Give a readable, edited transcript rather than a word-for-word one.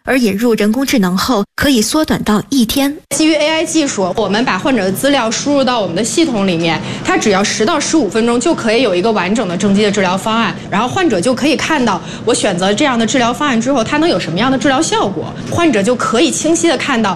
而引入人工智能后，可以缩短到1天。 基于 AI 技术，我们把患者的资料输入到我们的系统里面，它只要10到15分钟就可以有一个完整的正畸的治疗方案，然后患者就可以看到我选择这样的治疗方案之后，它能有什么样的治疗效果，患者就可以清晰的看到